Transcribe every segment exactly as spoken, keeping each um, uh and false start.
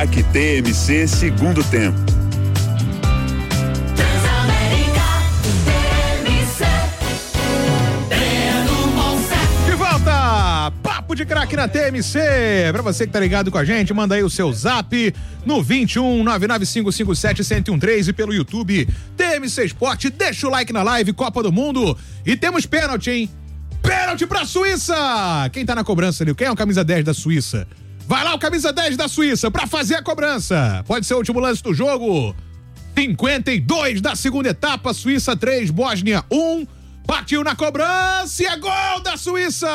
Craque T M C, segundo tempo. De volta! Papo de Craque na T M C. Pra você que tá ligado com a gente, manda aí o seu zap no vinte e um, nove nove cinco cinco sete, um zero um três e pelo YouTube T M C Esporte. Deixa o like na live, Copa do Mundo. E temos pênalti, hein? Pênalti pra Suíça! Quem tá na cobrança ali? Quem é o camisa dez da Suíça? Vai lá o camisa dez da Suíça pra fazer a cobrança. Pode ser o último lance do jogo. cinquenta e dois da segunda etapa, Suíça três, Bósnia um. Partiu na cobrança e é gol da Suíça!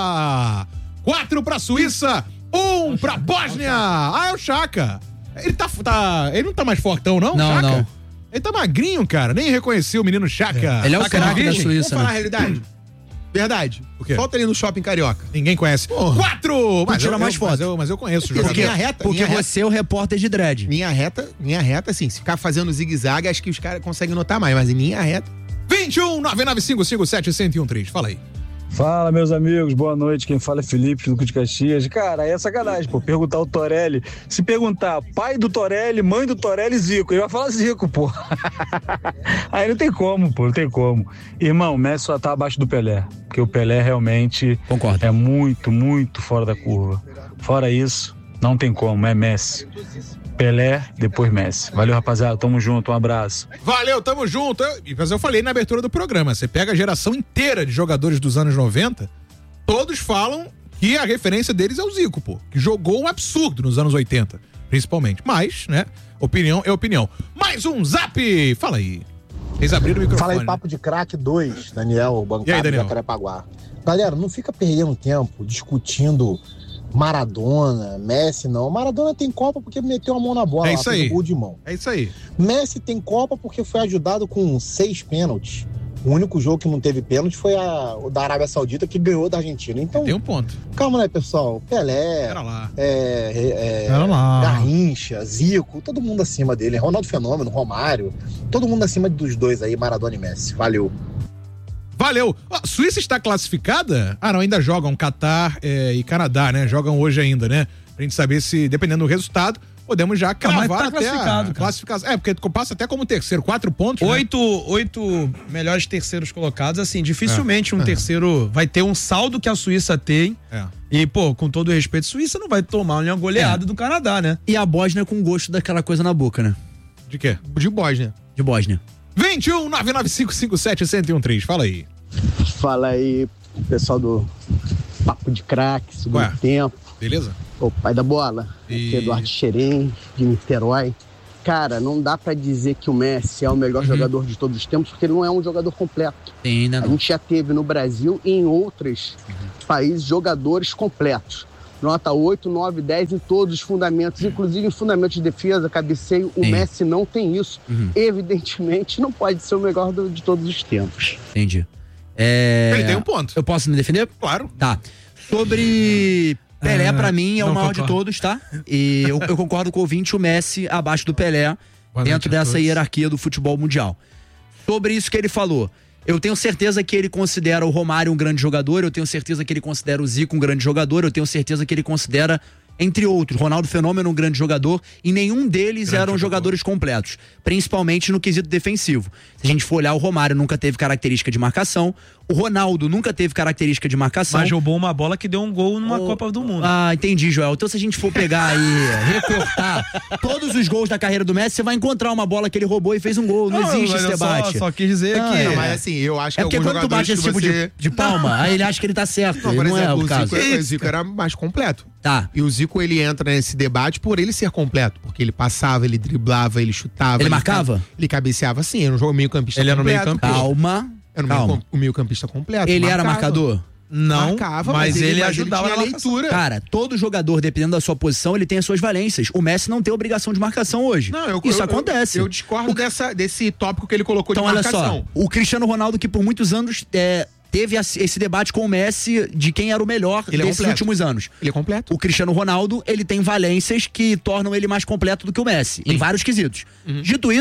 Quatro pra Suíça, um pra Bósnia. Ah, é o Chaka. Ele tá, tá, ele não tá mais fortão, não? Não, Chaka? não. Ele tá magrinho, cara. Nem reconheci o menino Chaka. É. Ele é o Chaka craque de da virgem. Suíça, Vamos falar né? a realidade. Verdade. O quê? Falta ali no shopping carioca. Ninguém conhece. Porra. Quatro! Mas tira eu, mais eu, foto. mas, eu, mas eu conheço o Porque jogador. minha reta, Porque minha reta, você é o repórter de dread. minha reta, minha reta, assim, se ficar fazendo zigue-zague, acho que os caras conseguem notar mais, mas em minha reta. vinte e um, nove nove cinco cinco sete, um zero um três. Fala aí. Fala, meus amigos, boa noite. Quem fala é Felipe, Duque de Caxias. Cara, aí é sacanagem, pô, perguntar o Torelli. Se perguntar pai do Torelli, mãe do Torelli, Zico, ele vai falar Zico, pô. Aí não tem como, pô, não tem como. Irmão, o Messi só tá abaixo do Pelé, porque o Pelé realmente Concordo. é muito, muito fora da curva. Fora isso, não tem como, é Messi. Pelé, depois Messi. Valeu, rapaziada, tamo junto, um abraço. Valeu, tamo junto. Eu, mas eu falei na abertura do programa, você pega a geração inteira de jogadores dos anos noventa, todos falam que a referência deles é o Zico, pô, que jogou um absurdo nos anos oitenta, principalmente. Mas, né, opinião é opinião. Mais um zap! Fala aí. Eles abriram o microfone. Fala aí, Papo de Craque dois, Daniel, E aí, bancado Daniel? da Jacarepaguá. Galera, não fica perdendo tempo discutindo Maradona, Messi, não. Maradona tem Copa porque meteu a mão na bola, É lá, isso fez aí. um gol de mão. É isso aí. Messi tem Copa porque foi ajudado com seis pênaltis. O único jogo que não teve pênalti foi a, o da Arábia Saudita, que ganhou da Argentina. Então, Tem um ponto. calma, né, pessoal? Pelé, Pera lá. é, é, Pera lá. Garrincha, Zico, todo mundo acima dele. Ronaldo Fenômeno, Romário, todo mundo acima dos dois aí, Maradona e Messi. Valeu. Valeu. Ó, Suíça está classificada? Ah, não, ainda jogam Catar é, e Canadá, né? Jogam hoje ainda, né? Pra gente saber se, dependendo do resultado, podemos já cravar mas tá até classificado, a cara. classificação. É, porque passa até como terceiro, quatro pontos, né? Oito, oito melhores terceiros colocados, assim, dificilmente um terceiro vai ter um saldo que a Suíça tem. É. E, pô, com todo o respeito, a Suíça não vai tomar uma goleada É. do Canadá, né? E a Bósnia com gosto daquela coisa na boca, né? De quê? De Bósnia. De Bósnia. vinte e um, nove nove cinco cinco sete, um zero um três. Fala aí. Fala aí, pessoal do Papo de Craque, segundo Ué. tempo. Beleza? O pai da bola, E- aqui é Eduardo Xerém, de Niterói. Cara, não dá pra dizer que o Messi é o melhor jogador de todos os tempos, porque ele não é um jogador completo. Tem ainda A não. gente já teve no Brasil e em outros países jogadores completos. Nota oito, nove, dez em todos os fundamentos, inclusive em fundamentos de defesa, cabeceio. O Sim. Messi não tem isso. Uhum. Evidentemente, não pode ser o melhor do- de todos os tempos. Entendi. É... Ele tem um ponto. Eu posso me defender? Claro. Tá. Sobre Pelé, Ah, pra mim, é o não maior de concordo. todos, tá? E eu, eu concordo com o ouvinte, o Messi abaixo do Pelé, Boa dentro noite a dessa todos. hierarquia do futebol mundial. Sobre isso que ele falou, eu tenho certeza que ele considera o Romário um grande jogador, eu tenho certeza que ele considera o Zico um grande jogador, eu tenho certeza que ele considera, entre outros, Ronaldo Fenômeno um grande jogador, e nenhum deles Grande eram jogador. jogadores completos, principalmente no quesito defensivo. Se a gente for olhar, o Romário nunca teve característica de marcação, o Ronaldo nunca teve característica de marcação. Mas roubou uma bola que deu um gol numa O- Copa do Mundo. Ah, entendi, Joel. Então, se a gente for pegar aí, recortar todos os gols da carreira do Messi, você vai encontrar uma bola que ele roubou e fez um gol. Não, existe mas esse eu só- debate. Só, quis dizer Não, que... é. Não, mas assim, eu acho que É porque alguns quando tu jogadores bate esse que tipo você... de, de palma, aí ele acha que ele tá certo. Não, e por não é exemplo, o o caso. Zico, o Zico era mais completo. Tá. E o Zico, ele entra nesse debate por ele ser completo. Porque ele passava, ele driblava, ele chutava. Ele marcava? Ele cabeceava, sim. Era um jogo meio campista Ele era um completo. meio-campista. Calma. Era um Calma. meio, o meio campista completo. Ele era marcava. marcador? Não, Marcava, mas, ele, mas ajudava tinha na a marcação. leitura. Cara, todo jogador, dependendo da sua posição, ele tem as suas valências. O Messi não tem obrigação de marcação hoje. Não, eu, Isso eu, acontece. Eu, eu discordo dessa, desse tópico que ele colocou Então, de olha marcação. só, o Cristiano Ronaldo, que por muitos anos é, teve esse debate com o Messi de quem era o melhor Ele é desses completo. últimos anos. Ele é completo. O Cristiano Ronaldo, ele tem valências que tornam ele mais completo do que o Messi, em vários quesitos. Uhum. Dito isso,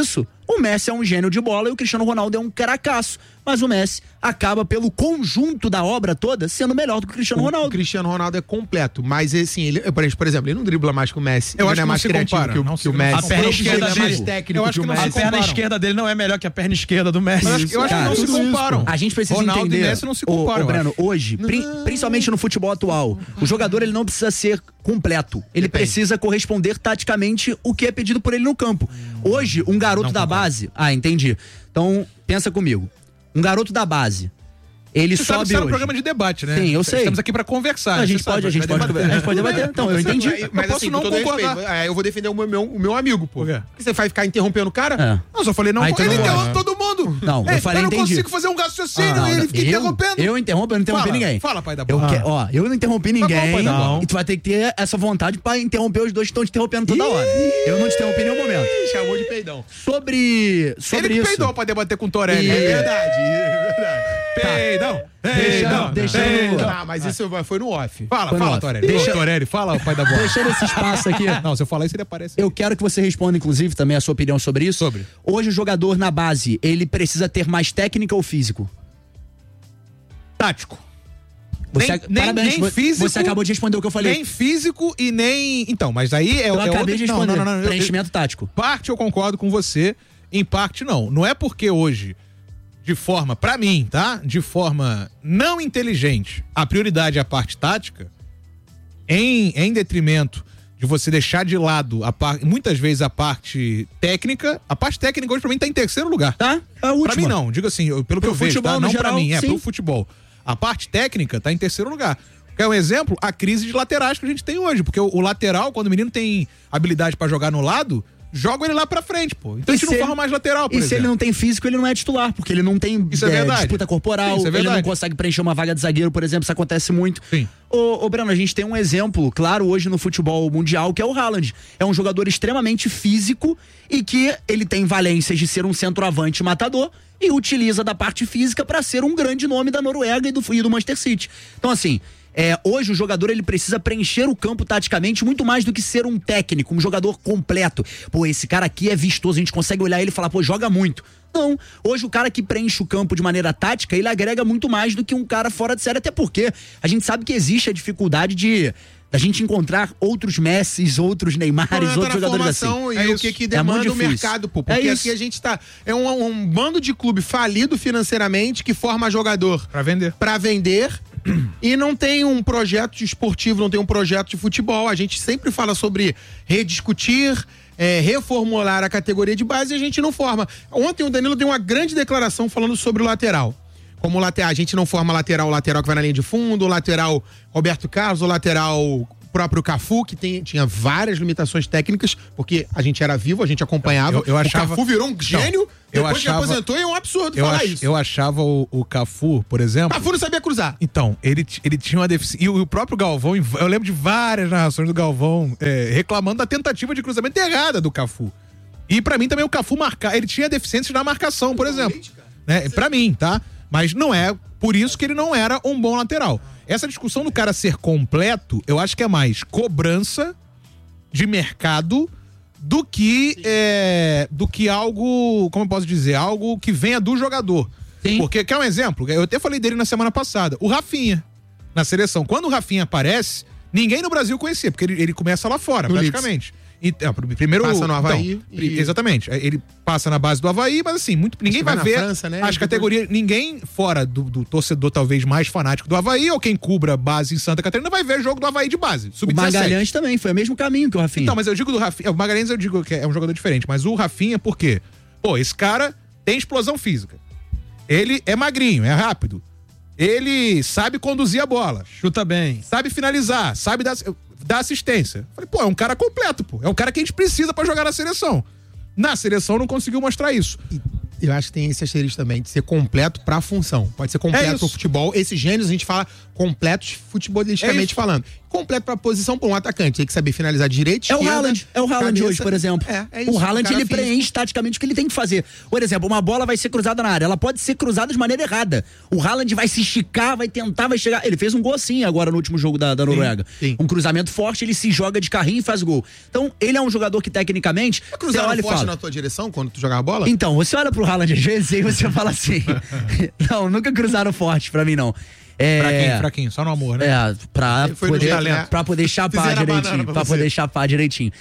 O Messi é um gênio de bola e o Cristiano Ronaldo é um cracaço. Mas o Messi acaba, pelo conjunto da obra toda, sendo melhor do que o Cristiano O, Ronaldo. o Cristiano Ronaldo é completo, mas assim, ele, por exemplo, ele não dribla mais que o Messi. Eu ele acho é que mais não se criativo compara, que o, não que se o Messi. A perna Eu esquerda ele é mais dele- técnico eu acho que o que não Messi. A perna comparam. esquerda dele não é melhor que a perna esquerda do Messi. Mas acho que- eu acho que Cara, não se tudo isso, comparam. A gente precisa Ronaldo entender. e Messi não se Ô, comparam, ô, eu Breno, acho. hoje, pri- principalmente no futebol atual, o jogador ele não precisa ser completo. Ele Depende. precisa corresponder taticamente o que é pedido por ele no campo. Hoje, um garoto Não da concordo. base. Ah, entendi. Então, pensa comigo. Um garoto da base. Ele Você sabe que sobe isso é um hoje. programa de debate, né? Sim, eu sei. Estamos aqui pra conversar. A né? gente Você sabe, pode, a gente vai pode, debater. a gente pode debater. Então, eu entendi. Mas, mas posso assim, não com todo concordar. respeito, é, eu vou defender o meu, meu- o meu amigo, pô. Por quê? Porque você vai ficar interrompendo o cara? É. Não, só falei não. Ah, então ele não vai. interrompe todo mundo. Não, eu Ei, falei, eu não entendi. consigo fazer um raciocínio Ah, e ele não, fica eu, interrompendo. Eu interrompo, eu não interrompi Fala, ninguém. fala, pai da eu bola. que- Ó, eu não interrompi bom, ninguém. pai da bola. E tu vai ter que ter essa vontade pra interromper os dois que estão te interrompendo toda hora. Eu não te interrompi em nenhum momento. Chamou de peidão. Sobre, sobre Ele que isso. peidou pra debater com o Torelli. E- É É verdade. verdade, é verdade. Peidão. Deixando- deixando- peidão. Ah, mas isso foi no off. Fala, Foi no fala, off. Torelli. Deixa- Ô, Torelli, fala, pai da bola. Deixando esse espaço aqui. Não, se eu falar isso, ele aparece. Eu quero que você responda, inclusive, também a sua opinião sobre isso. Sobre. Hoje o jogador na base, ele precisa ter mais técnica ou físico? Tático. Você, Nem- nem- parabéns, nem vo- físico, Você acabou de responder o que eu falei. Nem físico e nem... Então, mas aí é, eu é acabei outra... de responder. Não, não, não, não. Eu- Preenchimento tático. Parte eu concordo com você, em parte não. Não é porque hoje, de forma, pra mim, tá? De forma não inteligente, a prioridade é a parte tática, em, em detrimento de você deixar de lado a par, muitas vezes a parte técnica. A parte técnica hoje pra mim tá em terceiro lugar. Tá? É a última. Pra mim não, digo assim, eu- pelo que Pro eu vejo, futebol, tá? no Não pra geral, mim, é sim. pro futebol. A parte técnica tá em terceiro lugar. Quer um exemplo? A crise de laterais que a gente tem hoje, porque o, o lateral, quando o menino tem habilidade pra jogar no lado, joga ele lá pra frente, pô. Então E a gente se não ele- forma mais lateral, por E exemplo. se ele não tem físico, ele não é titular, porque ele não tem Isso é verdade. disputa corporal, Isso é ele não verdade. consegue preencher uma vaga de zagueiro, por exemplo, isso acontece muito. Sim. Ô, ô Breno, a gente tem um exemplo, claro, hoje no futebol mundial, que é o Haaland. É um jogador extremamente físico e que ele tem valências de ser um centroavante matador e utiliza da parte física para ser um grande nome da Noruega e do, e do Manchester City. Então, assim, é, hoje o jogador ele precisa preencher o campo taticamente muito mais do que ser um técnico, um jogador completo. Pô, esse cara aqui é vistoso, a gente consegue olhar ele e falar, pô, joga muito. Não, hoje o cara que preenche o campo de maneira tática, ele agrega muito mais do que um cara fora de série, até porque a gente sabe que existe a dificuldade de da gente encontrar outros Messis, outros Neymares, Não entra outros na jogadores assim. formação e É o isso. que, que É demanda muito o difícil. mercado, pô. É Porque isso. aqui a gente tá. É um, um bando de clube falido financeiramente que forma jogador Pra vender. pra vender e não tem um projeto esportivo, não tem um projeto de futebol. A gente sempre fala sobre rediscutir, é, reformular a categoria de base e a gente não forma. Ontem o Danilo deu uma grande declaração falando sobre o lateral. Como lateral, a gente não forma lateral, o lateral que vai na linha de fundo, o lateral Roberto Carlos, o lateral próprio Cafu, que tem, tinha várias limitações técnicas, porque a gente era vivo, a gente acompanhava. Eu- eu achava- O Cafu virou um gênio, eu depois achava- que aposentou, e é um absurdo Eu, falar ach- isso. eu achava o, o Cafu, por exemplo... Cafu não sabia cruzar. Então, ele, t- ele tinha uma deficiência. E o, o próprio Galvão, em- eu lembro de várias narrações do Galvão é, reclamando da tentativa de cruzamento errada do Cafu. E pra mim também o Cafu marcar, ele tinha deficiência na marcação, por exemplo. Né? Pra mim, tá? Mas não é por isso que ele não era um bom lateral. Essa discussão do cara ser completo, eu acho que é mais cobrança de mercado do que é, do que algo, como eu posso dizer, algo que venha do jogador. Sim. Porque, quer um exemplo? Eu até falei dele na semana passada. O Rafinha, na seleção. Quando o Rafinha aparece, ninguém no Brasil conhecia, porque ele, ele começa lá fora, No praticamente. E, é, primeiro, Passa no Avaí então, e- Exatamente. Ele passa na base do Avaí, mas assim, muito, ninguém que vai, vai na ver França, né? as E depois- categorias. Ninguém fora do, do torcedor talvez mais fanático do Avaí, ou quem cubra base em Santa Catarina, vai ver jogo do Avaí de base. O sub dezessete. Magalhães também, foi o mesmo caminho que o Rafinha. Então, mas eu digo do Rafinha. O Magalhães eu digo que é um jogador diferente, mas o Rafinha, por quê? Pô, esse cara tem explosão física. Ele é magrinho, é rápido. Ele sabe conduzir a bola, Chuta bem. sabe finalizar, sabe dar, dar assistência. Falei, pô, é um cara completo, pô. É um cara que a gente precisa pra jogar na seleção. Na seleção não conseguiu mostrar isso. eu acho que tem esse asterisco também, de ser completo pra função. Pode ser completo É pro futebol. Esses gênios a gente fala completos futebolisticamente É falando. Completo pra posição pra um atacante. Tem que saber finalizar direito, É o esquerda, Haaland, é o Haaland cabeça. hoje, por exemplo. É, é isso. O Haaland, cara ele físico. preenche taticamente o que ele tem que fazer. Por exemplo, uma bola vai ser cruzada na área, ela pode ser cruzada de maneira errada. O Haaland vai se esticar, vai tentar, vai chegar. Ele fez um gol assim agora no último jogo da, da Noruega. sim. Um cruzamento forte, ele se joga de carrinho e faz gol. Então, ele é um jogador que tecnicamente, Tá cruzando você olha e forte fala... na tua direção quando tu jogar a bola? Então, você olha pro Haaland às vezes e você fala assim... Não, nunca cruzaram forte pra mim, não. É... Fraquinho, fraquinho, só no amor, né? É, pra Foi no poder, talento. pra poder chapar Fizeram a banana direitinho. pra Pra você. poder chapar direitinho.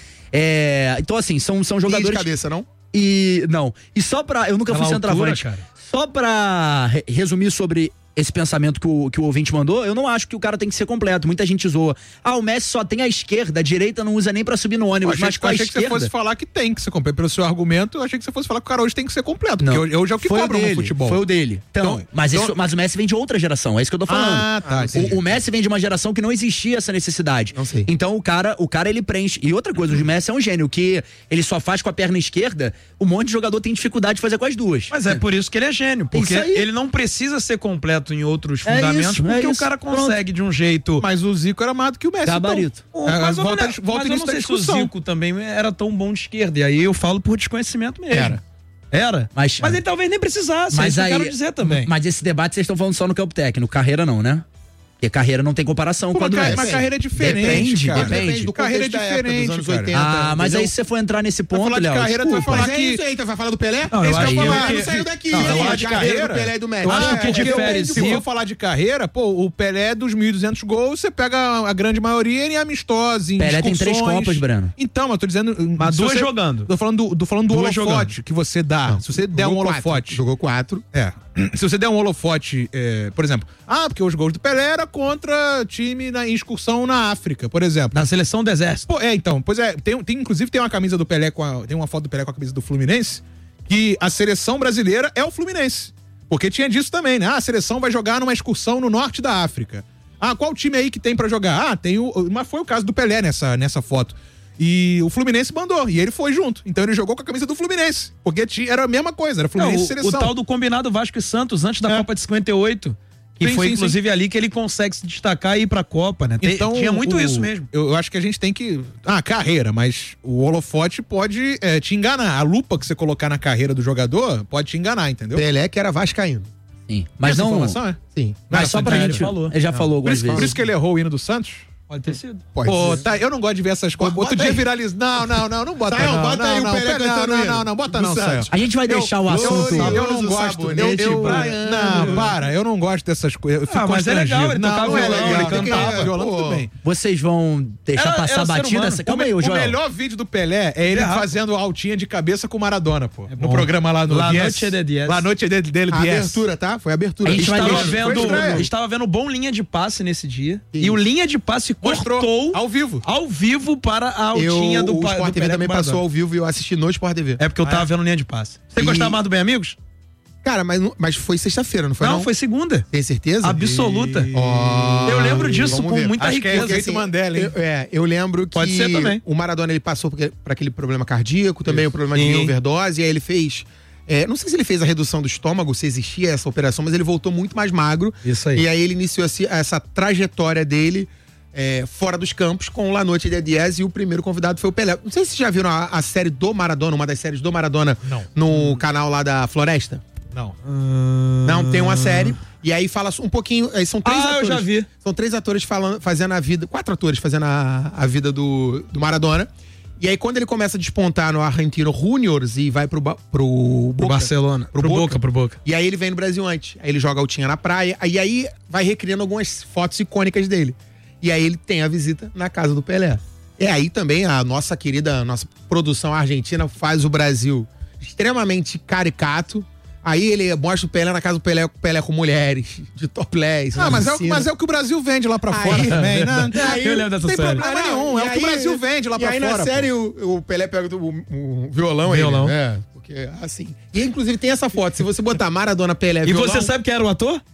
É, então, assim, são, são Linha de jogadores... cabeça, não? E não. E só pra. Eu nunca Pela fui altura, centroavante. cara. Só pra re- resumir sobre esse pensamento que o, que o ouvinte mandou, eu não acho que o cara tem que ser completo. Muita gente zoa. Ah, o Messi só tem a esquerda, a direita não usa nem pra subir no Eu ônibus, achei, mas com a achei que você esquerda. fosse falar que tem que ser completo. Pelo seu argumento, eu achei que você fosse falar que o cara hoje tem que ser completo. Não. Porque hoje é o que foi cobram o dele, no futebol. Foi o dele. Então, Então- mas, então- isso- mas o Messi vem de outra geração, é isso que eu tô falando. Ah, tá, entendi. O, o Messi vem de uma geração que não existia essa necessidade. Não sei. Então o cara, o cara ele preenche. E outra coisa, o Messi é um gênio, que ele só faz com a perna esquerda, um monte de jogador tem dificuldade de fazer com as duas. Mas é por isso que ele é gênio, porque Isso aí. ele não precisa ser completo em outros É fundamentos, isso, é porque o isso. cara consegue de um jeito... Mas o Zico era mais do que o Messi. Gabarito. Então. O- É, mas eu volta, não- volta mas eu nisso não da sei se o discussão. Zico também era tão bom de esquerda. E aí eu falo por desconhecimento mesmo. Era. Era? Mas- Mas ele talvez nem precisasse. Mas é isso que aí, eu quero dizer também. Mas esse debate vocês estão falando só no campo técnico, carreira não, né? Porque carreira não tem comparação Pô, com a mas, do ca- Messi. mas carreira é diferente, Depende, cara. depende. do Carreira é contexto da época, dos diferente, anos cara. oitenta. Ah, mas entendeu? aí se você for entrar nesse Vai ponto, falar de Léo, carreira, tu vai desculpa. falar Mas que... é isso aí, tu vai falar do Pelé? Não, eu Esse que acho eu que- falar, que- não saiu daqui. Não, Vai eu falar acho de que carreira carreira- do Pelé e do Messi. eu acho Ah, que é, difere porque se Zico- for falar de carreira, pô, o Pelé dos mil e duzentos gols, você pega a grande maioria em amistosos, em Pelé tem três excursões. Copas, Breno. Então, mas eu tô dizendo... Mas se duas você- jogando. Tô falando do, tô falando do Duas holofote que você dá. Se você der um Jogou quatro. holofote... Jogou quatro. É. Se você der um holofote, é, por exemplo, ah, porque os gols do Pelé era contra time na em excursão na África, por exemplo. Na seleção do Exército. Pô, é, então, pois é, tem, tem, inclusive tem uma camisa do Pelé com a, tem uma foto do Pelé com a camisa do Fluminense, que a seleção brasileira é o Fluminense. Porque tinha disso também, né? Ah, a seleção vai jogar numa excursão no norte da África. Ah, qual time aí que tem pra jogar? Ah, tem o, mas foi o caso do Pelé nessa, nessa foto. E o Fluminense mandou, e ele foi junto. Então ele jogou com a camisa do Fluminense, porque tinha, era a mesma coisa, era Fluminense Não, e o, o seleção. tal do combinado Vasco e Santos antes da É. Copa de cinquenta e oito. Que Sim, foi sim, inclusive ali que ele consegue se destacar e ir pra Copa, né? Tem- Então, tinha muito o- isso mesmo. Eu, eu acho que a gente tem que. Ah, carreira, mas o holofote pode é, te enganar. A lupa que você colocar na carreira do jogador pode te enganar, entendeu? Pelé que era vascaíno. Sim. Mas Essa não. informação, é? Sim. Mas só pra Ele gente. falou. Ele já falou Por algumas isso, por vezes. isso que ele errou o hino do Santos? Pode ter sido. Pode Pô, ser. tá, eu não gosto de ver essas coisas. Bota Outro dia aí. viraliza. Não, não, não, não bota Sayão, não. bota não, aí o não, Pelé pera- cantando não, o hino não, não, bota do não, Santos. Sayão. A gente vai Eu- deixar o eu- assunto. Eu, eu não Glorioso gosto. Eu, sabonete eu, baiano. não, para, eu não gosto dessas coisas. Eu fico Ah, mas é legal, constrangido. ele Não, tocava não é violão, legal, ele tem que- cantava. Violão, Pô. tudo bem. Vocês vão deixar Era- passar era ser batida humano. essa. Calma o, aí, me- o o Joel. melhor vídeo do Pelé é ele É rápido. fazendo altinha de cabeça com o Maradona, pô. no bom. programa lá no La Diez. Noche de Diez. La Noche de, dele A Diez. abertura, tá? Foi a abertura. A gente vai Estava deixar- Foi vendo, estreia. estava vendo bom linha de passe nesse dia. Isso. E o linha de passe Mostrou cortou ao vivo. ao vivo para a altinha eu, do o pa- Sport do T V Pelé também com o passou Maradona. ao vivo e eu assisti no Sport T V. É porque eu tava Ah, é? vendo linha de passe. Você E- gostava mais do Bem Amigos? Cara, mas, não- mas foi sexta-feira, não foi não, não? foi segunda. Tem certeza? Absoluta. Ó, Eu lembro disso vamos com ver. muita Acho que é riqueza. efeito Mandela, hein? Eu, é, eu lembro que Pode ser também. o Maradona ele passou por por aquele problema cardíaco, também o problema de Sim. overdose, e aí ele fez. é, não sei se ele fez a redução do estômago, se existia essa operação, mas ele voltou muito mais magro. Isso aí. E aí ele iniciou esse- essa trajetória dele é, fora dos campos com o La Noite de Diez e o primeiro convidado foi o Pelé. Não sei se vocês já viram a, a série do Maradona, uma das séries do Maradona Não. no canal lá da Floresta. Não. Não, tem uma série. E aí fala um pouquinho. Aí são três Ah, eu atores. já vi. São três atores falando, fazendo a vida. Quatro atores fazendo a, a vida do, do Maradona. E aí, quando ele começa a despontar no Argentino Juniors e vai pro, ba- pro, Pro Boca, Barcelona. Pro, Pro Boca. Boca, pro Boca. E aí ele vem no Brasil antes. Aí ele joga altinha na praia. E aí vai recriando algumas fotos icônicas dele. E aí ele tem a visita na casa do Pelé. E aí também a nossa querida, nossa produção argentina faz o Brasil extremamente caricato. Aí ele mostra o Pelé na casa do Pelé, Pelé com mulheres, de topless. Ah, mas é, o, piscina. mas é o que o Brasil vende lá pra Aí- fora também, né? Aí- Eu lembro dessa Não tem série. problema nenhum, é E o que o aí- Brasil vende lá e pra aí fora. na pô. série o, o Pelé pega o, o violão. Violão. Ele, é, porque assim. E inclusive tem essa foto, se você botar Maradona, Pelé, E violão... você sabe quem era o ator?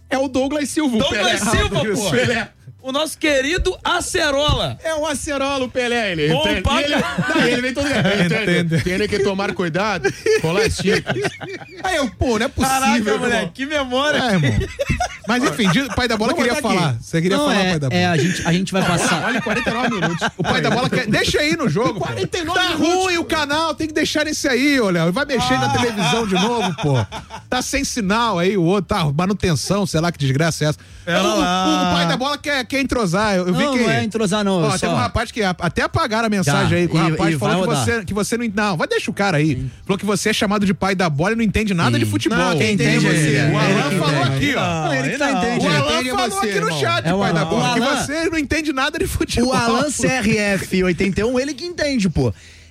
É o Douglas Silva. Douglas Pelé. Silva, Douglas pô. Pelé. O nosso querido Acerola. É o Acerola, o Pelé. Ele, Bom ele, pra ele, não, ele vem todo... Entende? Tem que tomar cuidado com as chicas. Aí eu, pô, não é possível, Caraca, moleque, irmão. que memória. É, irmão. Mas enfim, de- pai da bola Vamos queria botar aqui. falar. Você queria Não, falar, é, pai da bola. é, a gente, a gente vai passar. Olha, quarenta e nove minutos. O pai da bola quer. Deixa aí no jogo. pô. quarenta e nove Tá minutos, ruim o canal, tem que deixar nesse aí, olha. Vai mexer na televisão de novo, pô. Tá sem sinal aí, o outro tá manutenção, sei lá que desgraça é essa. Pera o, lá. o- o pai da bola quer, quer entrosar. Eu, eu vi Não, que. não é entrosar, não. Ó, só- tem um rapaz que a- até apagaram a mensagem Já, aí. O e- rapaz e falou vai que rodar. você, que você não. Não, vai deixar o cara aí. Falou que você é chamado de pai da bola e não entende nada Sim. de futebol. Não, quem entende é você. O Alan Ele falou entende. aqui, ó. Não, ele que tá não. entendendo. O Alan entende é falou você, aqui no irmão. chat, É o pai da Alan. bola, O que Alan- você não entende nada de futebol. O Alan C R F oitenta e um, ele que entende, pô.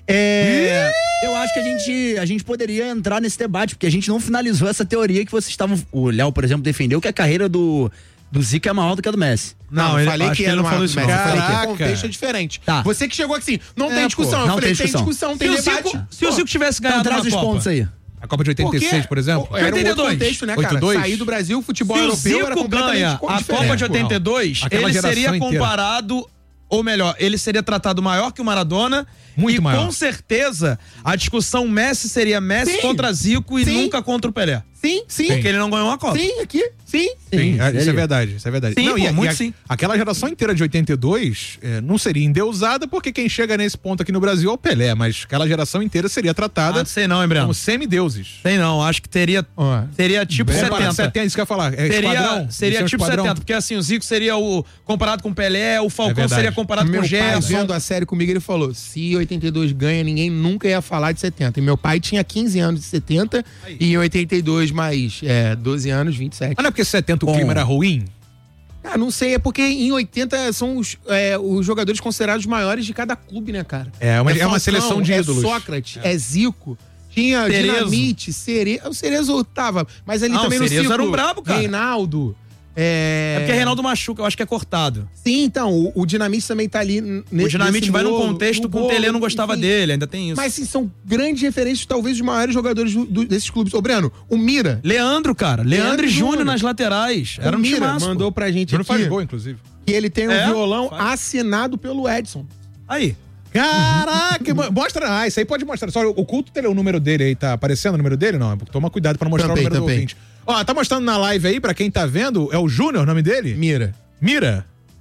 É, eu acho que a gente, a gente poderia entrar nesse debate, porque a gente não finalizou essa teoria que vocês estavam. O Léo, por exemplo, defendeu que a carreira do, do Zico é maior do que a do Messi. Não, Não, eu ele- falei acho que que ele era não uma falou isso, Messi, não. eu falei que Caraca. o contexto é diferente. Tá. Você que chegou assim, não É, tem discussão. pô, Eu não falei, tem tem discussão. discussão, Se tem o, debate. Zico, se o Zico tivesse Então ganhado traz uma os Copa. pontos aí. A Copa de oitenta e seis, por exemplo? Era um outro oitenta e dois. contexto, né, oitenta cara? e dois. Sair do Brasil, o futebol Se o europeu era Zico completamente ganha diferente. a Copa de oitenta e dois, Aquela ele geração seria inteira. comparado, ou melhor, ele seria tratado maior que o Maradona. Muito e maior. com certeza a discussão Messi seria Messi Sim. contra Zico e Sim. nunca contra o Pelé. Sim, sim. Porque ele não ganhou uma Copa. Sim, aqui, sim. Sim, é, isso é seria. verdade, isso é verdade. Sim, pô, e a- muito e a- sim. Aquela geração inteira de oitenta e dois é, não seria endeusada, porque quem chega nesse ponto aqui no Brasil é o Pelé, mas aquela geração inteira seria tratada Ah, sei não, hein, Breno? como semideuses. Sei não, acho que teria, Ó, teria tipo Comparado- setenta. setenta, isso que eu ia falar. É Seria, esquadrão, seria isso é tipo esquadrão. setenta, porque assim, o Zico seria o comparado com o Pelé, o Falcão verdade. seria comparado meu com o pai Gerson. vendo a série comigo, ele falou, se oitenta e dois ganha, ninguém nunca ia falar de setenta. E meu pai tinha quinze anos de setenta e em oitenta e dois mais é, doze anos, vinte e sete. Mas não é porque setenta o Bom. clima era ruim? Ah, não sei, é porque em oitenta são os, é, os jogadores considerados maiores de cada clube, né, cara? É uma- é uma Falcão, seleção de é ídolos. Sócrates, é, Zico, tinha Cerezo. Dinamite, Cerezo. O Cerezo tava, mas ali Ah, o também no Cerezo ciclo, era um brabo, cara. Reinaldo. É... É porque Reinaldo machuca, eu acho que é cortado. Sim, então, o, o Dinamite também tá ali. n- O nesse Dinamite vai num bolo, contexto no que o bolo, Pelé não gostava enfim. dele, ainda tem isso. Mas sim, são grandes referências, talvez, dos maiores jogadores do- do- desses clubes. Ô, Breno, o Mira. Leandro, cara. Leandro, Leandro e Júnior Júnior. nas laterais. Era o um Mira timaço, mandou pô. pra gente Júnior aqui faz gol, inclusive. que ele tem um É? violão Faz. assinado pelo Edson. Aí. Caraca, mo- mostra. Ah, isso aí pode mostrar. Só oculta o número dele aí. Tá aparecendo o número dele? Não, toma cuidado pra não mostrar Também, o número também. do ouvinte. Ó, tá mostrando na live aí, pra quem tá vendo, é o Júnior o nome dele? Mira. Mira?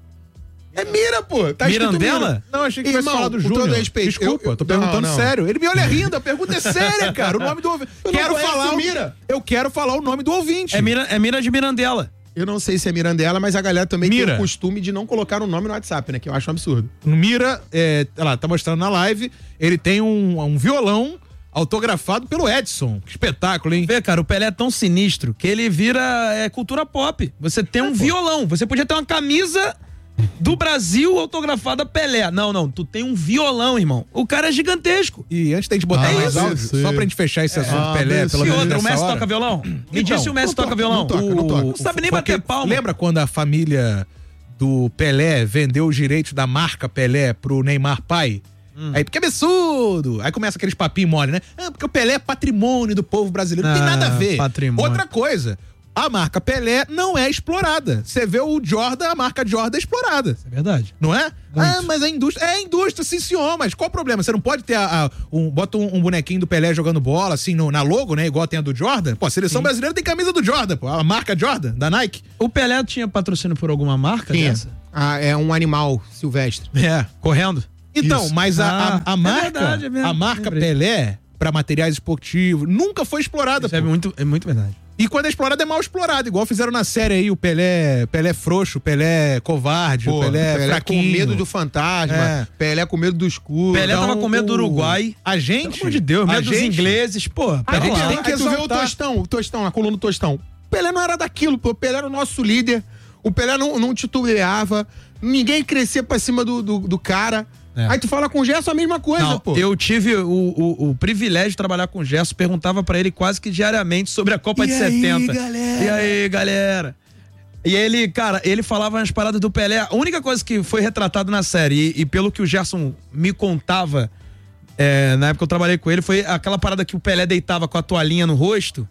É Mira, pô. Tá escrito Mirandela? Mira. Não, achei que tivesse Irmão, falado do com Júnior. todo respeito, Desculpa, eu- eu- tô perguntando não, não. sério. Ele me olha rindo, a pergunta é séria, cara. O nome do ouvinte. Eu não Quero conheço falar o o Mira. Eu quero falar o nome do ouvinte. É Mira, é Mira de Mirandela. Eu não sei se é Mirandela, mas a galera também Mira. tem o costume de não colocar o nome no WhatsApp, né? Que eu acho um absurdo. Mira, é, olha lá, tá mostrando na live, ele tem um, um violão autografado pelo Edson. Que espetáculo, hein? Vê, cara, o Pelé é tão sinistro que ele vira é, cultura pop. Você tem um violão. Você podia ter uma camisa do Brasil autografada Pelé. Não, não. Tu tem um violão, irmão. O cara é gigantesco. E antes da gente botar Ah, mais isso. áudio, Sim. só pra gente fechar esse assunto Ah, Pelé, desse- pelo E menos outra, o nessa Messi hora. toca violão? Me Então, diz se o Messi não toca toca, violão. não toca, não toca. Não sabe nem Foi bater que- palma. Lembra quando a família do Pelé vendeu os direitos da marca Pelé pro Neymar pai? Hum. Aí, porque absurdo! Aí começa aqueles papinhos mole, né? Ah, porque o Pelé é patrimônio do povo brasileiro. Não tem Ah, nada a ver. patrimônio. Outra coisa, a marca Pelé não é explorada. Você vê o Jordan, a marca Jordan é explorada. É verdade. Não é? Ah, mas é indústria. É indústria, sim, senhor. Mas qual o problema? Você não pode ter a, a- um. Bota um, um bonequinho do Pelé jogando bola, assim, no- na logo, né? Igual tem a do Jordan. Pô, a seleção brasileira tem camisa do Jordan, pô. A marca Jordan, da Nike. O Pelé tinha patrocínio por alguma marca Tinha. dessa? Ah, é um animal silvestre. É. Correndo? Então, Isso. mas a, a- Ah, a é marca. verdade, é mesmo. a marca Lembrei. Pelé, pra materiais esportivos, nunca foi explorada, Isso é pô. muito, é muito verdade. E quando é explorada, é mal explorada. Igual fizeram na série aí, o Pelé, Pelé frouxo, Pelé covarde, Pô, o Pelé, Pelé fraquinho. com medo do fantasma, É. Pelé com medo do escuro. Pelé Então, tava com medo do o- Uruguai. A gente. Pelo amor de Deus, a medo dos gente- ingleses. Pô, A pera gente lá. tem que Aí tu vê o exaltar. Tostão, o Tostão, a coluna do Tostão. O Pelé não era daquilo, pô. O Pelé era o nosso líder. O Pelé não, não titubeava. Ninguém crescia pra cima do, do, do cara. É. Aí tu fala com o Gerson a mesma coisa, Não, pô. eu tive o, o, o privilégio de trabalhar com o Gerson, perguntava pra ele quase que diariamente sobre a Copa E de aí, setenta. galera? E aí, galera? E ele, cara, ele falava as paradas do Pelé. A única coisa que foi retratado na série, e, e pelo que o Gerson me contava, é, na época que eu trabalhei com ele, foi aquela parada que o Pelé deitava com a toalhinha no rosto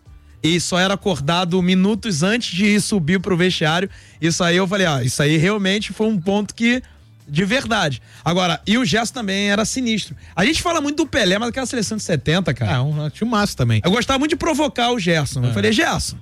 e só era acordado minutos antes de ir subir pro vestiário. Isso aí eu falei, ah, isso aí realmente foi um ponto que, de verdade. Agora, e o Gerson também era sinistro. A gente fala muito do Pelé, mas aquela seleção de setenta, cara. É, um time massa também. Eu gostava muito de provocar o Gerson. Eu É. falei, Gerson,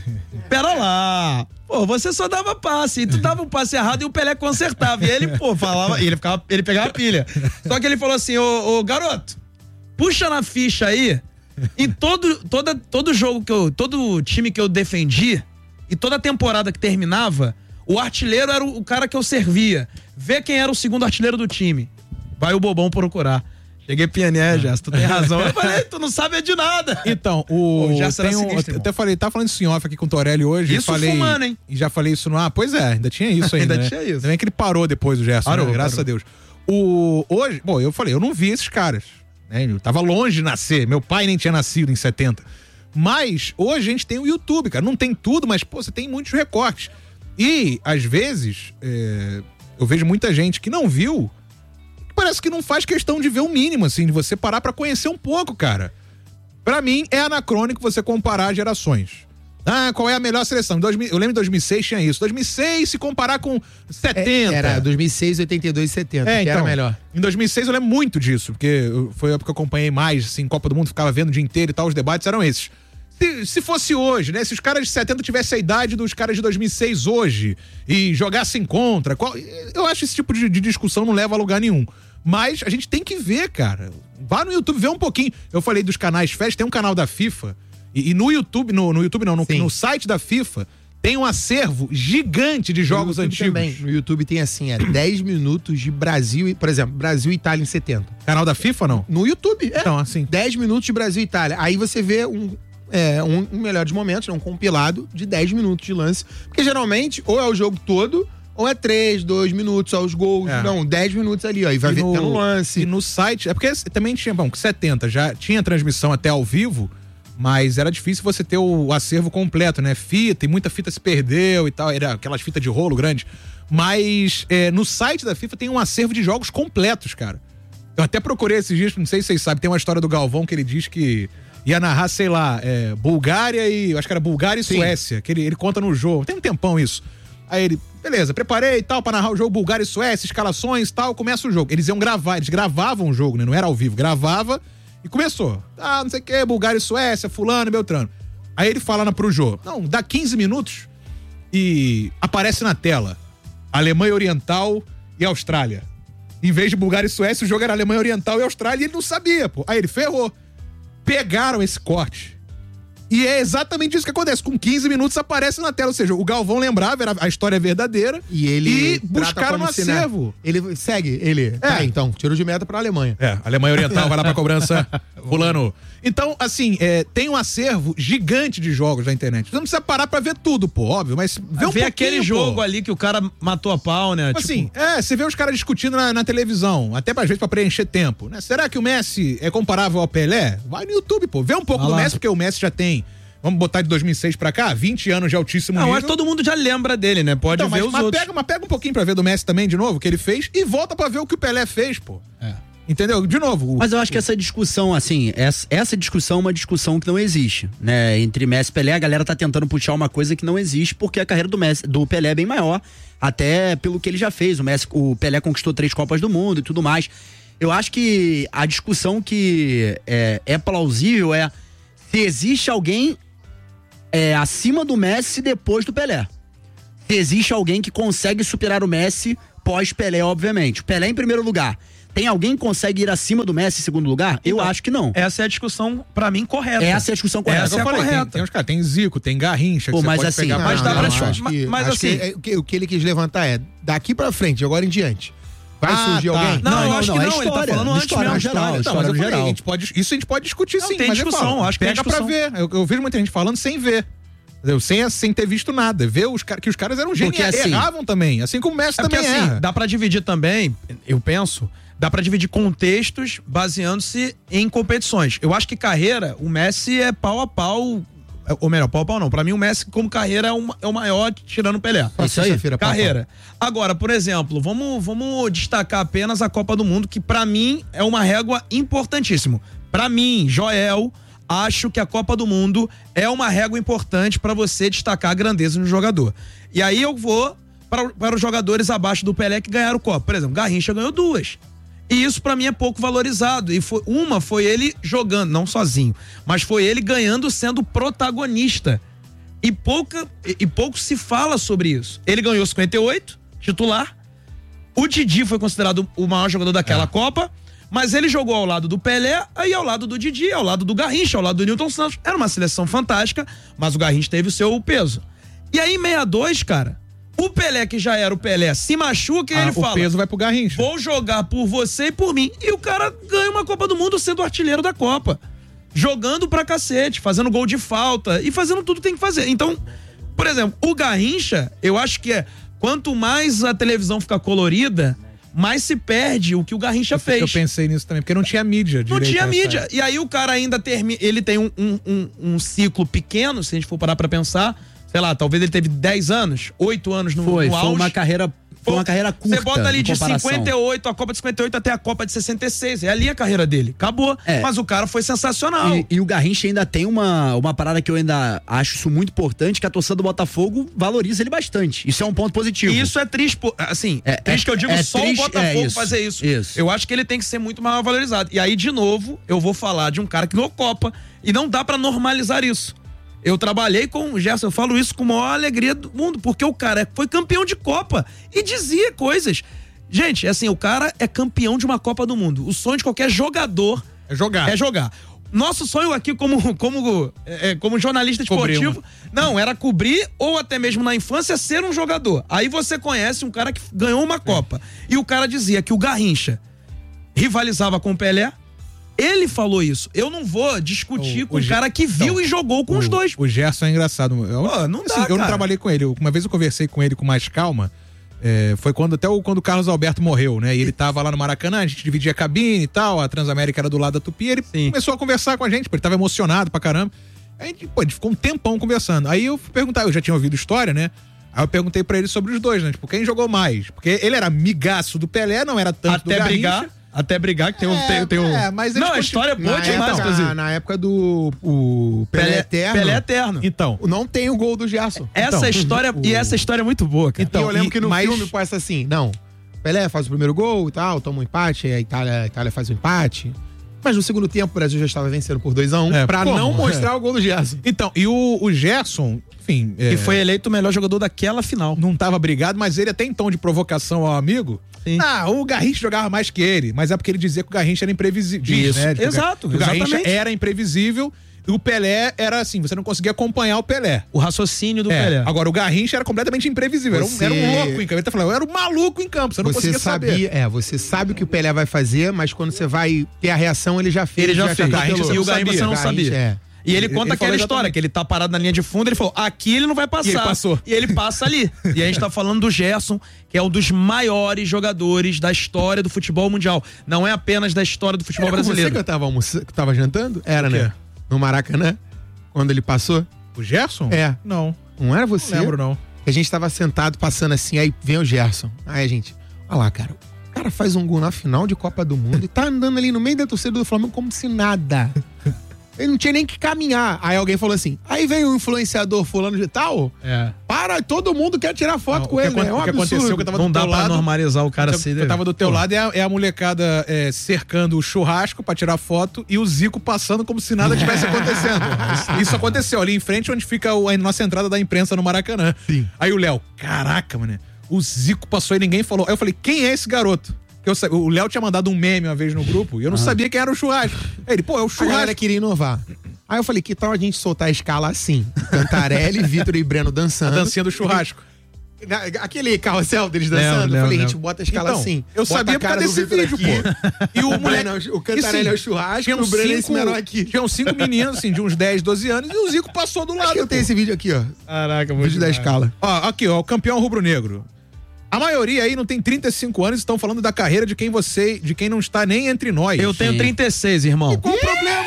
pera lá. Pô, você só dava passe. E tu dava um passe errado e o Pelé consertava. E ele, pô, falava, e ele, ficava, ele pegava a pilha. Só que ele falou assim, ô, ô garoto, puxa na ficha aí. Em todo, toda, todo jogo que eu. Todo time que eu defendi, e toda temporada que terminava, o artilheiro era o, o cara que eu servia. Vê quem era o segundo artilheiro do time. Vai o bobão procurar. Cheguei piané, Gerson, tu tem razão. Eu falei, tu não sabe de nada. Então, o. O Gerson era tem um, sinistro, eu até falei, tá falando isso em off aqui com o Torelli hoje. Isso falei, fumando, hein? E já falei isso no ar. Pois é, ainda tinha isso ainda. Ainda né? tinha isso. Também que ele parou depois do Gerson, Parou, né? Graças parou. a Deus. O, hoje, bom, eu falei, eu não vi esses caras. Né? Eu tava longe de nascer. Meu pai nem tinha nascido em setenta. Mas hoje a gente tem o YouTube, cara. Não tem tudo, mas, pô, você tem muitos recortes. E, às vezes, é, eu vejo muita gente que não viu, que parece que não faz questão de ver o mínimo, assim, de você parar pra conhecer um pouco, cara. Pra mim, é anacrônico você comparar gerações. Ah, qual é a melhor seleção? dois mil, eu lembro em dois mil e seis tinha isso. dois mil e seis se comparar com setenta. É, era dois mil e seis, oitenta e dois e setenta, É, que então, era melhor. Em dois mil e seis eu lembro muito disso, porque eu- foi a época que eu acompanhei mais, assim, Copa do Mundo, ficava vendo o dia inteiro e tal, os debates eram esses. Se, se fosse hoje, né? Se os caras de setenta tivessem a idade dos caras de dois mil e seis hoje e jogassem contra, qual, eu acho que esse tipo de, de discussão não leva a lugar nenhum. Mas a gente tem que ver, cara. Vá no YouTube, vê um pouquinho. Eu falei dos canais F E S, tem um canal da FIFA, e, e no YouTube, no, no YouTube não, no, no site da FIFA, tem um acervo gigante de jogos No YouTube antigos. também. No YouTube tem assim, é dez minutos de Brasil, e, por exemplo, Brasil e Itália em setenta. Canal da FIFA não? No YouTube, é. Então, assim. dez minutos de Brasil e Itália. Aí você vê um, é, um, um melhores momentos, né, um compilado de dez minutos de lance. Porque geralmente, ou é o jogo todo, ou é três, dois minutos, só os gols. É. Não, dez minutos ali, ó. E vai E ver no- tendo lance. E no site, é porque também tinha, bom, setenta já tinha transmissão até ao vivo, mas era difícil você ter o acervo completo, né? Fita, e muita fita se perdeu e tal, era aquelas fitas de rolo grande. Mas é, no site da FIFA tem um acervo de jogos completos, cara. Eu até procurei esses dias, não sei se vocês sabem, tem uma história do Galvão que ele diz que ia narrar, sei lá, é, Bulgária e. Acho que era Bulgária e Sim. Suécia, que ele, ele conta no jogo. Tem um tempão isso. Aí ele, beleza, preparei e tal pra narrar o jogo Bulgária e Suécia, escalações e tal, começa o jogo. Eles iam gravar, eles gravavam o jogo, né? Não era ao vivo, gravava e começou. Ah, não sei o que, Bulgária e Suécia, fulano e Beltrano. Aí ele fala na pro jogo, não, dá quinze minutos e aparece na tela Alemanha Oriental e Austrália. Em vez de Bulgária e Suécia, o jogo era Alemanha Oriental e Austrália e ele não sabia, pô. Aí ele ferrou. Pegaram esse corte. E é exatamente isso que acontece. Com quinze minutos aparece na tela. Ou seja, o Galvão lembrava, era a história é verdadeira. E ele E trata buscaram como no se, né, acervo. Ele segue, ele. É, então, tiro de meta pra Alemanha. É, Alemanha Oriental vai lá pra cobrança, fulano. Então, assim, é, tem um acervo gigante de jogos na internet. Você não precisa parar pra ver tudo, pô, óbvio, mas vê um Ver pouquinho, aquele pô. jogo ali que o cara matou a pau, né? Assim, Tipo, é, você vê os caras discutindo na, na televisão, até às vezes pra preencher tempo, né? Será que o Messi é comparável ao Pelé? Vai no YouTube, pô. Vê um pouco Vai do lá. Messi, porque o Messi já tem, vamos botar de dois mil e seis pra cá, vinte anos de altíssimo não, nível. acho que todo mundo já lembra dele, né? Pode Então, ver mas, os mas outros. pega, mas pega um pouquinho pra ver do Messi também, de novo, o que ele fez, e volta pra ver o que o Pelé fez, pô. É. Entendeu? De novo. O, Mas eu acho que essa discussão, assim, essa, essa discussão é uma discussão que não existe, né? Entre Messi e Pelé, a galera tá tentando puxar uma coisa que não existe, porque a carreira do Messi, do Pelé é bem maior, até pelo que ele já fez. O Messi, o Pelé conquistou três Copas do Mundo e tudo mais. Eu acho que a discussão que é, é plausível é se existe alguém é, acima do Messi depois do Pelé. Se existe alguém que consegue superar o Messi pós-Pelé, obviamente. O Pelé em primeiro lugar. Tem alguém que consegue ir acima do Messi em segundo lugar? Eu Então, acho que não. Essa é a discussão, pra mim, correta. Essa é a discussão correta. Essa é eu a falei, tem, correta. tem uns caras, tem Zico, tem Garrincha, Pô, que você mas pode assim, pegar não, pra mas dá jogar. pra acho discutir. que, Mas acho assim- que, é, o, que, o que ele quis levantar é daqui pra frente, de agora em diante. Vai Ah, surgir tá. alguém? Não, Não, eu não, acho não, que é não, ele tá história, falando antes história mesmo. geral, Então, história mas eu no falei, geral. a gente pode, isso a gente pode discutir Não, sim. tem mas eu discussão, falo, acho que tem pega pra discussão. ver. Eu, eu vejo muita gente falando sem ver. Entendeu? Sem, sem ter visto nada. Ver os, car- que os caras eram Porque, geniais. assim, Erravam também. Assim como o Messi É porque também assim, erra. dá pra dividir também, eu penso, dá pra dividir contextos baseando-se em competições. Eu acho que carreira, o Messi é pau a pau, é, ou melhor, pau a pau não. Pra mim o Messi como carreira é, um, é o maior tirando o Pelé. É isso aí. Sexta-feira, papai. Carreira. Agora, por exemplo, vamos, vamos destacar apenas a Copa do Mundo, que pra mim é uma régua importantíssima. Pra mim, Joel, acho que a Copa do Mundo é uma régua importante para você destacar a grandeza no jogador. E aí eu vou para, para os jogadores abaixo do Pelé que ganharam Copa. Por exemplo, Garrincha ganhou duas. E isso pra mim é pouco valorizado. E foi, uma foi ele jogando, não sozinho, mas foi ele ganhando sendo protagonista. E, pouca, e, e pouco se fala sobre isso. Ele ganhou cinquenta e oito, titular. O Didi foi considerado o maior jogador daquela é. Copa, mas ele jogou ao lado do Pelé, aí ao lado do Didi, ao lado do Garrincha, ao lado do Nilton Santos. Era uma seleção fantástica, mas o Garrincha teve o seu peso. E aí em sessenta e dois, cara, o Pelé, que já era o Pelé, se machuca e ah, ele o fala... O peso vai pro Garrincha. Vou jogar por você e por mim. E o cara ganha uma Copa do Mundo sendo o artilheiro da Copa. Jogando pra cacete, fazendo gol de falta e fazendo tudo que tem que fazer. Então, por exemplo, o Garrincha, eu acho que é... Quanto mais a televisão fica colorida, mais se perde o que o Garrincha eu, fez. Eu pensei nisso também, porque não tinha mídia. Não tinha mídia. E aí o cara ainda termina... Ele tem um, um, um, um ciclo pequeno, se a gente for parar pra pensar... Sei lá, talvez ele teve dez anos, oito anos no, foi, no auge. Foi uma carreira, foi uma carreira curta. Você bota ali de cinquenta e oito, a Copa de cinquenta e oito até a Copa de sessenta e seis. É ali a carreira dele. Acabou. É. Mas o cara foi sensacional. E, e o Garrincha ainda tem uma, uma parada que eu ainda acho isso muito importante, que a torcida do Botafogo valoriza ele bastante. Isso é um ponto positivo. E isso é triste, assim, é, triste é, que eu digo é só triste, o Botafogo é isso, fazer isso. isso. Eu acho que ele tem que ser muito mais valorizado. E aí, de novo, eu vou falar de um cara que ganhou Copa e não dá pra normalizar isso. Eu trabalhei com o Gerson, eu falo isso com a maior alegria do mundo, porque o cara foi campeão de Copa e dizia coisas. Gente, assim, o cara é campeão de uma Copa do Mundo. O sonho de qualquer jogador é jogar. É jogar. Nosso sonho aqui como, como, é, como jornalista esportivo, Cobrimos. não, era cobrir ou até mesmo na infância ser um jogador. Aí você conhece um cara que ganhou uma Copa. É. E o cara dizia que o Garrincha rivalizava com o Pelé. Ele falou isso. Eu não vou discutir o, com o, o cara que viu então, e jogou com o, os dois. O Gerson é engraçado. Eu, Pô, não assim, dá, eu cara. não trabalhei com ele. Uma vez eu conversei com ele com mais calma. É, foi quando até o, quando o Carlos Alberto morreu, né? E ele tava lá no Maracanã, a gente dividia a cabine e tal. A Transamérica era do lado da Tupi. Ele Sim. começou a conversar com a gente, porque ele tava emocionado pra caramba. Aí a gente, pô, a gente ficou um tempão conversando. Aí eu fui perguntar, eu já tinha ouvido história, né? Aí eu perguntei pra ele sobre os dois, né? Tipo, quem jogou mais? Porque ele era amigaço do Pelé, não era tanto até do Garrincha. brigar. Até brigar, que tem um. É, tem, tem um... é, mas não, a história é boa demais, época, na, na época do o Pelé, Pelé Eterno. Pelé Eterno. Então. Não tem o gol do Gerson. Essa então, história. o... E essa história é muito boa, cara. Então, e eu lembro e, que no mas... filme passa assim: não, Pelé faz o primeiro gol e tal, toma um empate, a Itália, a Itália faz o empate. Mas no segundo tempo o Brasil já estava vencendo por dois a um, é, pra como? não mostrar é. o gol do Gerson. Então, e o, o Gerson, enfim. Que é... foi eleito o melhor jogador daquela final. Não tava brigado, mas ele até em tom de provocação ao amigo. Sim. Ah, o Garrincha jogava mais que ele, mas é porque ele dizia que o Garrincha era imprevisível. Isso, né? exato. O Garrincha era imprevisível e o Pelé era assim, você não conseguia acompanhar o Pelé. O raciocínio do é. Pelé. Agora, o Garrincha era completamente imprevisível, você... era, um, era um louco em campo. Ele tá falando, eu era um maluco em campo, você não você conseguia sabia, saber. É, você sabe o que o Pelé vai fazer, mas quando você vai ter a reação, ele já fez. Ele já, já fez. Garrincha, e o Garrincha você não sabia. É. E ele conta ele aquela história, exatamente. Que ele tá parado na linha de fundo, ele falou, aqui ele não vai passar. E ele passou. E ele passa ali. E a gente tá falando do Gerson, que é um dos maiores jogadores da história do futebol mundial. Não é apenas da história do futebol era brasileiro. Você que eu tava, almoçando, que tava jantando? Era, né? No Maracanã, quando ele passou. O Gerson? É. Não. Não era você? Não lembro, não. A gente tava sentado, passando assim, aí vem o Gerson. Aí a gente, olha lá, cara, o cara faz um gol na final de Copa do Mundo e tá andando ali no meio da torcida do Flamengo como se nada. Ele não tinha nem que caminhar. Aí alguém falou assim, aí vem o influenciador fulano de tal, é. para, todo mundo quer tirar foto não, com ele, né? É um o que absurdo. aconteceu que eu tava não do dá teu pra lado, normalizar o cara assim. Eu tava do teu Pô. lado, é a, é a molecada é, cercando o churrasco pra tirar foto e o Zico passando como se nada tivesse acontecendo. Isso aconteceu ali em frente onde fica a nossa entrada da imprensa no Maracanã. Sim. Aí o Léo, caraca, mano, o Zico passou e ninguém falou. Aí eu falei, quem é esse garoto? Eu, o Léo tinha mandado um meme uma vez no grupo e eu não ah. sabia quem era o churrasco. Aí ele, pô, é o churrasco. A galera queria inovar. Aí eu falei, que tal a gente soltar a escala assim? Cantarelli, Vitor e Breno dançando. A dancinha do churrasco. Aquele carrossel deles dançando, Léo, eu falei, Léo. a gente bota a escala então, assim. Eu sabia por causa desse vídeo, aqui. pô. E o, o, Breno, o Cantarelli é o churrasco e o Breno é esse menor aqui. Tinham cinco meninos, assim, de uns dez, doze anos, e o Zico passou do lado. Acho que eu tenho esse vídeo aqui, ó. Caraca, muito vídeo da escala. Ó, aqui, ó, o campeão rubro-negro. A maioria aí não tem trinta e cinco anos e estão falando da carreira de quem você, de quem não está nem entre nós. Eu tenho trinta e seis, irmão. E qual o problema?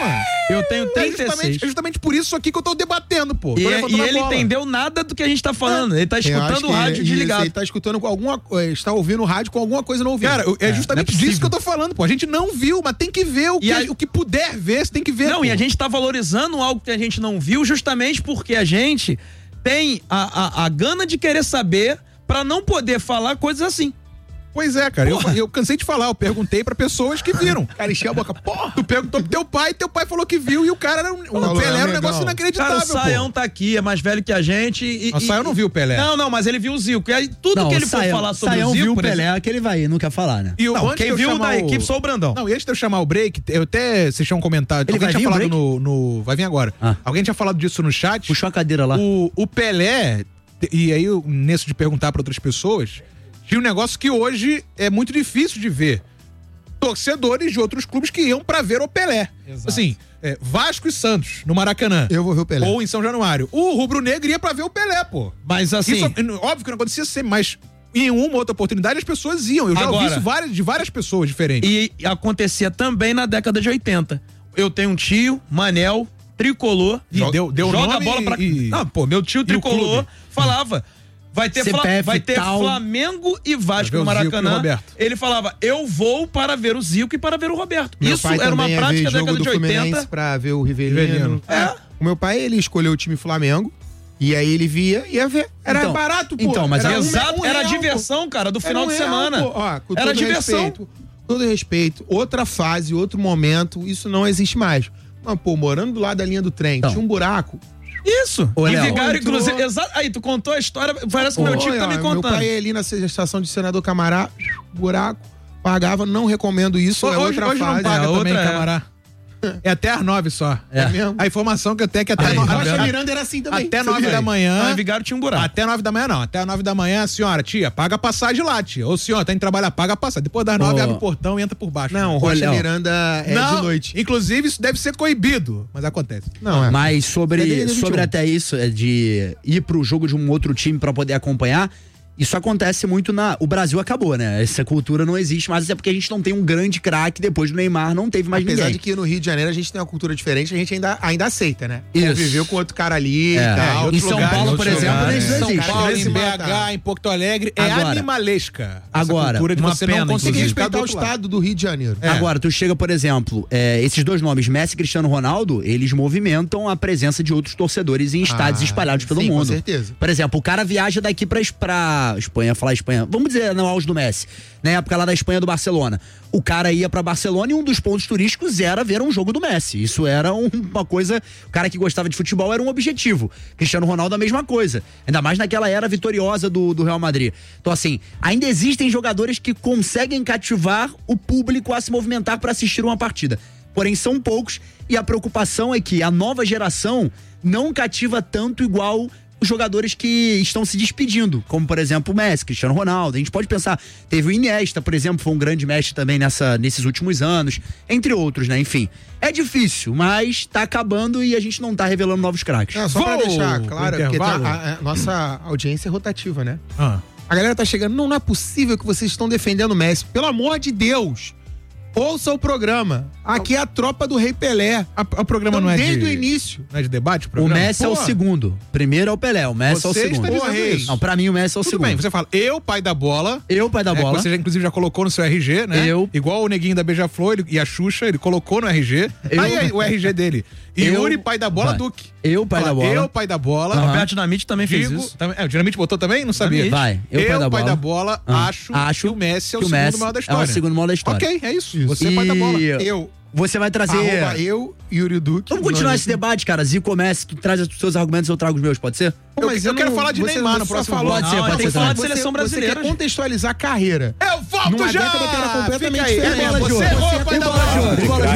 Eu tenho É trinta e justamente, seis. é justamente por isso aqui que eu tô debatendo, pô. Tô E, levantando e a ele bola. entendeu nada do que a gente tá falando. Ele tá Eu acho escutando o que rádio ele- desligado. Ele tá escutando com alguma coisa, está ouvindo o rádio com alguma coisa não ouvindo. Cara, eu- é, É, justamente não é disso que eu tô falando, pô. A gente não viu, mas tem que ver o, E que, a- o que puder ver, você tem que ver. Não, pô. e a gente tá valorizando algo que a gente não viu justamente porque a gente tem a, a, a gana de querer saber pra não poder falar coisas assim. Pois é, cara. Eu, Porra. eu cansei de falar, eu perguntei pra pessoas que viram. Cara, encheu a boca. Porra! Tu perguntou pro teu pai, teu pai falou que viu e o cara era um, o Falou, Pelé era um legal. negócio Cara, inacreditável, o Saião pô. tá aqui, é mais velho que a gente. E, O Saião e- não viu o Pelé. Não, não, mas ele viu o Zico. E aí tudo Não, que ele o for Saião- falar sobre Saião o Zico, viu o por exemplo- Pelé, que ele vai, não quer falar, né? E eu, Não, antes quem de eu viu chamar da o- equipe só o Brandão. Não, e antes de eu chamar o break, eu até vocês tinham comentado. Ele alguém vai tinha vir o falado break? no, no. Vai vir agora. Ah. Alguém tinha falado disso no chat. Puxou a cadeira lá. O, o Pelé, e aí eu, nisso de perguntar pra outras pessoas, tinha um negócio que hoje é muito difícil de ver. Torcedores de outros clubes que iam pra ver o Pelé. Assim, é, Vasco e Santos, no Maracanã. Eu vou ver o Pelé. Ou em São Januário. O rubro-negro ia pra ver o Pelé, pô. Mas assim. Isso, óbvio que não acontecia sempre, mas em uma outra oportunidade as pessoas iam. Eu já ouvi Agora- isso várias, de várias pessoas diferentes. E acontecia também na década de oitenta. Eu tenho um tio, Manel, tricolor. E joga- deu- deu joga a nome bola pra. e- Não, pô, meu tio o tricolor clube? falava. Vai ter, Fla- C P F vai ter tal. Flamengo e Vasco Vai ver no o Zico e o Maracanã. Roberto. Ele falava: eu vou para ver o Zico e para ver o Roberto. Meu Isso pai era uma também ia ver prática da jogo década do de Fluminense oitenta. pra ver o Rivelino. Rivelino. É. O meu pai, ele escolheu o time Flamengo. E aí ele via, ia ver. Era Então, barato, pô. então, mas era é- um- Exato, um era real, diversão, cara, do pô. final Era um de real, semana. pô. Ó, com Era todo diversão. Respeito, todo respeito, outra fase, outro momento, isso não existe mais. Mas, pô, morando do lado da linha do trem, Então. tinha um buraco. Isso. Ô, e Léo. Vigário, Entrou. inclusive. Exato. Aí, tu contou a história. Parece que meu tio que tá me Meu contando. pai ali na estação de Senador Camará, buraco, pagava, não recomendo isso, é hoje outra hoje fase. não paga é também, outra, é. Camará. É até às nove só. É. mesmo? A informação que eu tenho é que até, Aí, no, tá até, vendo? Miranda era assim também. até Você nove viu da aí? manhã. Ah, em Vigário tinha um buraco. Até nove da manhã, não. Até nove da manhã, senhora, tia, paga a passagem lá, tia. Ô, senhora, tá indo trabalhar, paga a passagem. Depois das nove, Ô. abre o portão e entra por baixo. Não, Não, Rocha Léo. Miranda é não, de noite. inclusive isso deve ser coibido, mas acontece. Não, é. Mas É sobre, desde vinte e um. sobre até isso, é de ir pro jogo de um outro time pra poder acompanhar, isso acontece muito na... O Brasil acabou, né? Essa cultura não existe mais, é porque a gente não tem um grande craque, depois do Neymar não teve mais Apesar ninguém. de que no Rio de Janeiro a gente tem uma cultura diferente, a gente ainda, ainda aceita, né? Isso. Conviveu com outro cara ali É. e tal. outros Em São lugares, Paulo, outros por exemplo, lugares. isso São existe. Paulo, Querer em se B matar. H, em Porto Alegre, é Agora. animalesca. Essa Agora, cultura de uma você pena, não Tem que conseguir ficar respeitar do o outro lado. estado do Rio de Janeiro. É. Agora, tu chega, por exemplo, é, esses dois nomes, Messi e Cristiano Ronaldo, eles movimentam a presença de outros torcedores em estádios Ah, espalhados pelo sim, com mundo. certeza. Por exemplo, o cara viaja daqui pra, pra Espanha, falar Espanha, vamos dizer no auge do Messi, na época lá da Espanha do Barcelona. O cara ia pra Barcelona e um dos pontos turísticos era ver um jogo do Messi. Isso era um- uma coisa, o cara que gostava de futebol era um objetivo. Cristiano Ronaldo a mesma coisa. Ainda mais naquela era vitoriosa do, do Real Madrid. Então assim, ainda existem jogadores que conseguem cativar o público a se movimentar pra assistir uma partida. Porém, são poucos e a preocupação é que a nova geração não cativa tanto igual os jogadores que estão se despedindo, como por exemplo o Messi, Cristiano Ronaldo. A gente pode pensar, teve o Iniesta, por exemplo, foi um grande mestre também nessa, nesses últimos anos, entre outros, né? Enfim, é difícil, mas tá acabando e a gente não tá revelando novos craques. Não, só pra Vou deixar pro claro, porque tá- intervalo. a, a nossa audiência é rotativa, né? Ah. A galera tá chegando, não, não é possível que vocês estão defendendo o Messi. Pelo amor de Deus, ouça o programa. Aqui é a tropa do Rei Pelé. A- O programa Então, não é desde de... o início. Não é de debate? O programa? Messi é o Pô. segundo. Primeiro é o Pelé, o Messi é o Você segundo. está dizendo Porra, isso. Não, pra mim o Messi é o Tudo segundo. bem, você fala, eu, pai da bola... Eu, pai da É, bola. que você já, inclusive, já colocou no seu R G, né? Eu. Igual o neguinho da Beija-Flor ele- e a Xuxa, ele colocou no R G. Eu. Aí aí, o R G dele. Eu. Yuri, pai da bola, Vai. Duque. Eu, pai Fala, da bola. Eu, pai da bola. Aham. Roberto Dinamite também fez Digo, isso. também- é, o Dinamite botou também? Não sabia. Vai, eu, pai da bola. Ah, acho, acho que o Messi é o que o segundo Messi maior da é história. o segundo maior da história. Ok, é isso. Você é pai da bola. E Eu, Você vai trazer... arroba eu, Yuri Duque. Vamos continuar Não, esse debate, cara. Zico ou Messi, tu traz os seus argumentos, eu trago os meus, pode ser? Eu, Mas eu quero não- falar de você- Neymar no você só próximo falou- bloco. Pode ser, Não, pode tem ser que falar também. de seleção Você brasileira. quer contextualizar a carreira. Eu volto Numa já! década que era completamente Fica aí. diferente. É, você Você errou, é pai da bola de bola. ouro. Bola de